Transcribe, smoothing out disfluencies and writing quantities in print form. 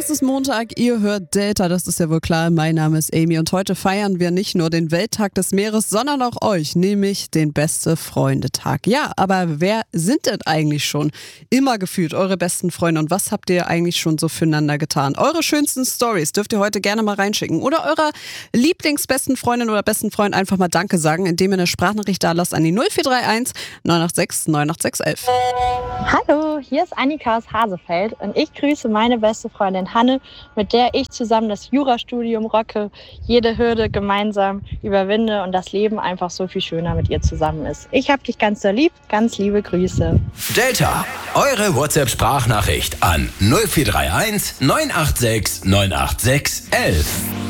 Es ist Montag, ihr hört Delta, das ist ja wohl klar. Mein Name ist Amy und heute feiern wir nicht nur den Welttag des Meeres, sondern auch euch, nämlich den Beste-Freunde-Tag. Ja, aber wer sind denn eigentlich schon immer gefühlt eure besten Freunde und was habt ihr eigentlich schon so füreinander getan? Eure schönsten Stories dürft ihr heute gerne mal reinschicken oder eurer Lieblingsbesten Freundin oder besten Freund einfach mal Danke sagen, indem ihr eine Sprachnachricht da lasst an die 0431 986 98611. Hallo, hier ist Annika aus Hasefeld und ich grüße meine beste Freundin Hanne, mit der ich zusammen das Jurastudium rocke, jede Hürde gemeinsam überwinde und das Leben einfach so viel schöner mit ihr zusammen ist. Ich hab dich ganz sehr lieb, ganz liebe Grüße. Delta, eure WhatsApp-Sprachnachricht an 0431 986 986 11.